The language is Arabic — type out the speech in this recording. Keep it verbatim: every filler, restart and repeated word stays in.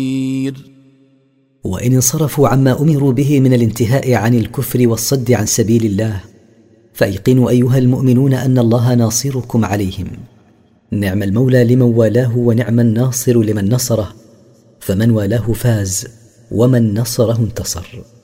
وإن انصرفوا عما أمروا به من الانتهاء عن الكفر والصد عن سبيل الله فأيقنوا أيها المؤمنون أن الله ناصركم عليهم. نعم المولى لمن والاه ونعم الناصر لمن نصره، فمن والاه فاز ومن نصره انتصر.